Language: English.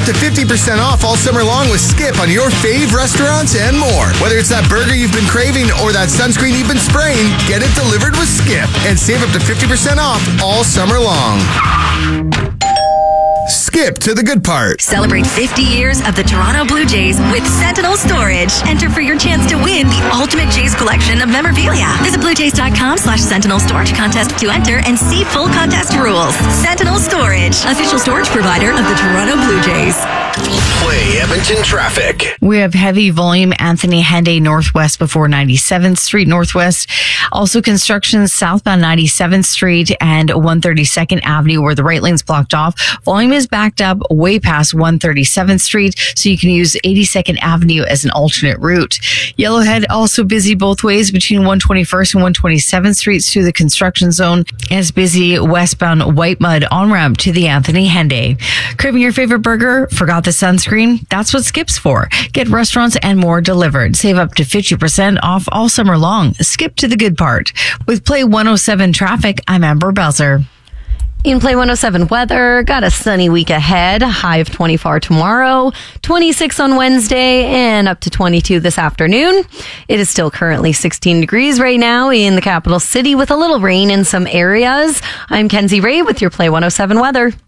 to 50% off all summer long with Skip on your fave restaurants and more. Whether it's that burger you've been craving or that sunscreen you've been spraying, get it delivered with Skip and save up to 50% off all summer long. Skip to the good part. Celebrate 50 years of the Toronto Blue Jays with Sentinel Storage. Enter for your chance to win the ultimate Jays collection of memorabilia. Visit bluejays.com/Sentinel Storage contest to enter and see full contest rules. Sentinel Storage, official storage provider of the Toronto Blue Jays. Play Edmonton traffic. We have heavy volume Anthony Henday Northwest before 97th Street Northwest. Also construction southbound 97th Street and 132nd Avenue where the right lane's blocked off. Volume is backed up way past 137th Street, so you can use 82nd Avenue as an alternate route. Yellowhead also busy both ways between 121st and 127th Streets through the construction zone. As busy westbound White Mud on-ramp to the Anthony Henday. Craving your favorite burger? Forgot the sunscreen? That's what Skip's for. Get restaurants and more delivered. Save up to 50% off all summer long. Skip to the good part. With Play 107 traffic, I'm Amber Belzer. In Play 107 weather, got a sunny week ahead. High of 24 tomorrow, 26 on Wednesday, and up to 22 this afternoon. It is still currently 16 degrees right now in the capital city with a little rain in some areas. I'm Kenzie Ray with your Play 107 weather.